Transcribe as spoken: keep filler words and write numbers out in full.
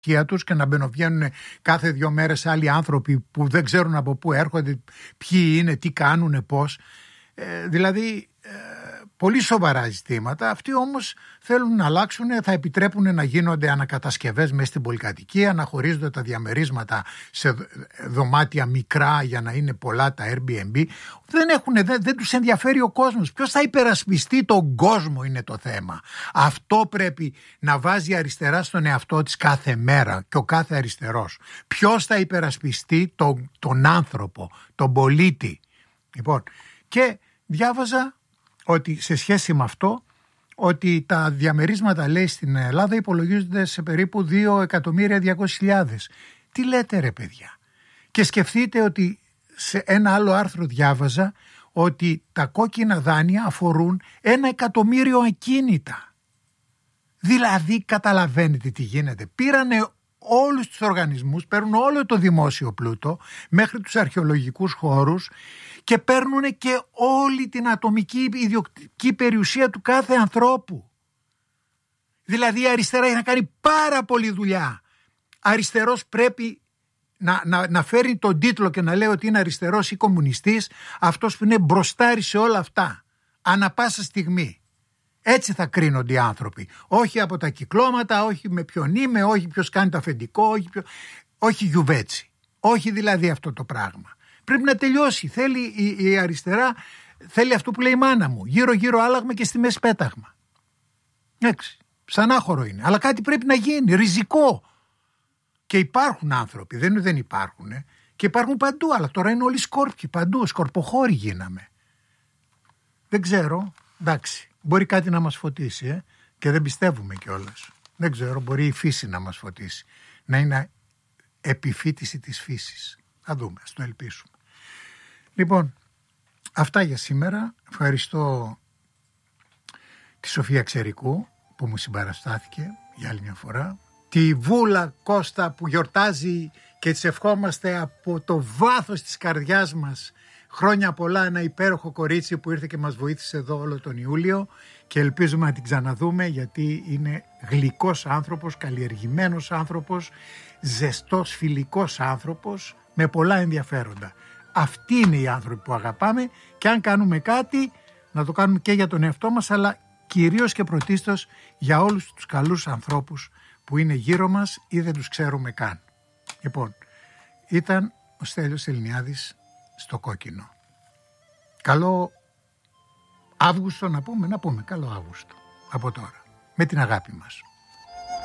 τους και να μπαινοβγαίνουν κάθε δύο μέρες άλλοι άνθρωποι που δεν ξέρουν από πού έρχονται, ποιοι είναι, τι κάνουν, πώς. Ε, δηλαδή ε, πολύ σοβαρά ζητήματα. Αυτοί όμως θέλουν να αλλάξουν, θα επιτρέπουν να γίνονται ανακατασκευές μέσα στην πολυκατοικία, να χωρίζονται τα διαμερίσματα σε δωμάτια μικρά για να είναι πολλά τα Airbnb. Δεν, έχουν, δεν, δεν τους ενδιαφέρει ο κόσμος. Ποιος θα υπερασπιστεί τον κόσμο είναι το θέμα. Αυτό πρέπει να βάζει αριστερά στον εαυτό της κάθε μέρα και ο κάθε αριστερός. Ποιος θα υπερασπιστεί τον, τον άνθρωπο, τον πολίτη. Λοιπόν, και διάβαζα ότι σε σχέση με αυτό, ότι τα διαμερίσματα, λέει, στην Ελλάδα υπολογίζονται σε περίπου δύο εκατομμύρια διακόσιες χιλιάδες. Τι λέτε ρε παιδιά? Και σκεφτείτε ότι σε ένα άλλο άρθρο διάβαζα ότι τα κόκκινα δάνεια αφορούν ένα εκατομμύριο ακίνητα. Δηλαδή καταλαβαίνετε τι γίνεται. Πήρανε όλους τους οργανισμούς, παίρνουν όλο το δημόσιο πλούτο μέχρι τους αρχαιολογικούς χώρους και παίρνουν και όλη την ατομική ιδιωτική περιουσία του κάθε ανθρώπου. Δηλαδή η αριστερά έχει να κάνει πάρα πολλή δουλειά. Αριστερός πρέπει να, να, να φέρει τον τίτλο και να λέει ότι είναι αριστερός ή κομμουνιστής, αυτός που είναι μπροστάρι σε όλα αυτά, ανά πάσα στιγμή. Έτσι θα κρίνονται οι άνθρωποι. Όχι από τα κυκλώματα, όχι με ποιον είμαι, όχι ποιος κάνει το αφεντικό, όχι, ποιο... όχι γιουβέτσι. Όχι δηλαδή αυτό το πράγμα. Πρέπει να τελειώσει. Θέλει η, η αριστερά, θέλει αυτό που λέει η μάνα μου. Γύρω γύρω άλλαγμα και στη μέση πέταγμα. Έτσι. Ξανάχωρο είναι. Αλλά κάτι πρέπει να γίνει. Ριζικό. Και υπάρχουν άνθρωποι. Δεν είναι δεν υπάρχουν. Ε. Και υπάρχουν παντού. Αλλά τώρα είναι όλοι σκόρπιοι παντού. Σκορποχώροι γίναμε. Δεν ξέρω. Εντάξει. Μπορεί κάτι να μας φωτίσει. Ε. Και δεν πιστεύουμε κιόλας. Δεν ξέρω. Μπορεί η φύση να μας φωτίσει. Να είναι επιφύτηση της φύσης. Θα δούμε. Ας το ελπίσουμε. Λοιπόν, αυτά για σήμερα. Ευχαριστώ τη Σοφία Ξερικού που μου συμπαραστάθηκε για άλλη μια φορά. Τη Βούλα Κώστα που γιορτάζει και της ευχόμαστε από το βάθος της καρδιάς μας χρόνια πολλά, ένα υπέροχο κορίτσι που ήρθε και μας βοήθησε εδώ όλο τον Ιούλιο και ελπίζουμε να την ξαναδούμε γιατί είναι γλυκός άνθρωπος, καλλιεργημένος άνθρωπος, ζεστός φιλικός άνθρωπος με πολλά ενδιαφέροντα. Αυτοί είναι οι άνθρωποι που αγαπάμε και αν κάνουμε κάτι να το κάνουμε και για τον εαυτό μας αλλά κυρίως και πρωτίστως για όλους τους καλούς ανθρώπους που είναι γύρω μας ή δεν τους ξέρουμε καν. Λοιπόν, ήταν ο Στέλιος Ελληνιάδης στο Κόκκινο. Καλό Αύγουστο να πούμε, να πούμε καλό Αύγουστο από τώρα, με την αγάπη μας.